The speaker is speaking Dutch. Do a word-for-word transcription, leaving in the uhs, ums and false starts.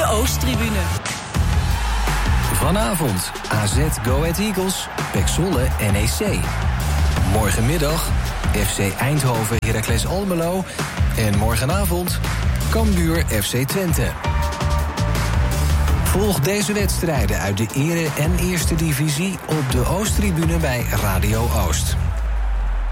Oosttribune. Vanavond A Z Go Ahead Eagles, Pek Zwolle N E C. Morgenmiddag F C Eindhoven Heracles Almelo. En morgenavond Cambuur F C Twente. Volg deze wedstrijden uit de Ere- en Eerste Divisie op de Oosttribune bij Radio Oost.